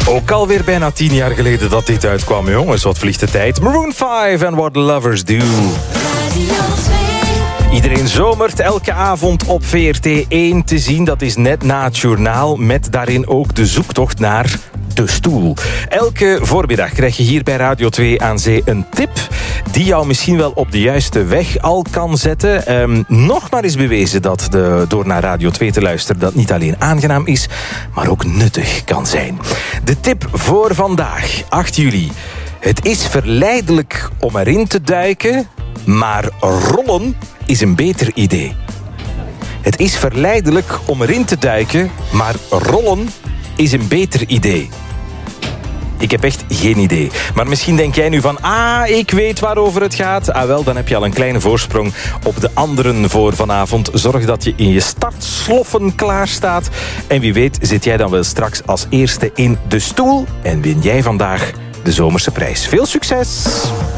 Ook alweer bijna 10 jaar geleden dat dit uitkwam, jongens. Wat vliegt de tijd. Maroon 5 and What Lovers Do. Iedereen zomert elke avond op VRT1 te zien. Dat is net na het journaal, met daarin ook de zoektocht naar de stoel. Elke voormiddag krijg je hier bij Radio 2 aan Zee een tip die jou misschien wel op de juiste weg al kan zetten. Nog maar eens bewezen dat door naar Radio 2 te luisteren dat niet alleen aangenaam is, maar ook nuttig kan zijn. De tip voor vandaag, 8 juli. Het is verleidelijk om erin te duiken, maar rollen is een beter idee. Het is verleidelijk om erin te duiken, maar rollen is een beter idee. Ik heb echt geen idee. Maar misschien denk jij nu van, ik weet waarover het gaat. Wel, dan heb je al een kleine voorsprong op de anderen voor vanavond. Zorg dat je in je startsloffen klaar staat. En wie weet zit jij dan wel straks als eerste in de stoel. En win jij vandaag de zomerse prijs. Veel succes!